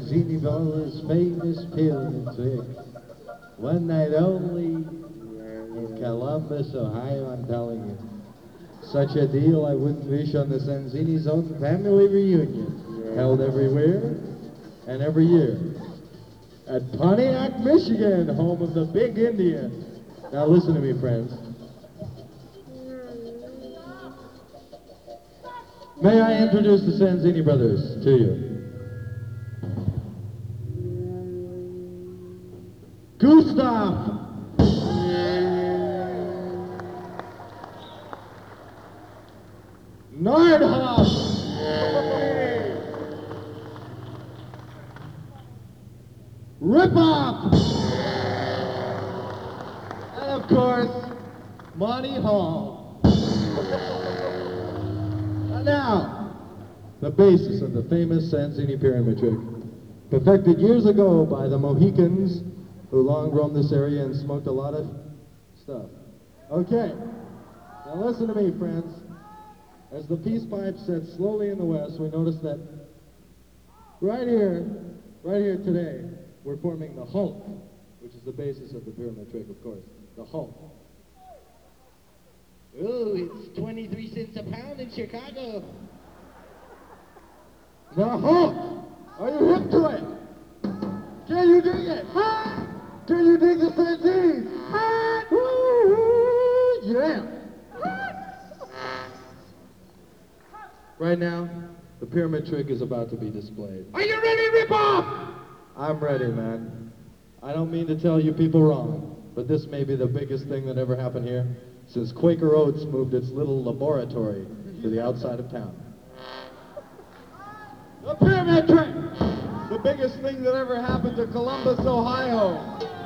Zinnivola's famous pyramid trick. One night only in Columbus, Ohio, I'm telling you. Such a deal I wouldn't wish on the Sanzini's own family reunion, held everywhere and every year. At Pontiac, Michigan, home of the Big Indian. Now listen to me, friends. May I introduce the Sanzini brothers to you? Gustav! Nordhoff! Ripoff! And of course, Monty Hall. And now, the basis of the famous Sanzini pyramid trick, perfected years ago by the Mohicans who long roamed this area and smoked a lot of stuff. Okay, now listen to me, friends. As the peace pipe sets slowly in the west, we notice that right here today, we're forming the Hulk, which is the basis of the pyramid trick, of course, the Hulk. Ooh, it's 23 cents a pound in Chicago. The Hulk! Are you hip to it? Can you dig it? Can you dig the Sanzini? Yeah! Right now, the pyramid trick is about to be displayed. Are you ready, Ripoff? I'm ready, man. I don't mean to tell you people wrong, but this may be the biggest thing that ever happened here since Quaker Oats moved its little laboratory to the outside of town. The pyramid trick! The biggest thing that ever happened to Columbus, Ohio.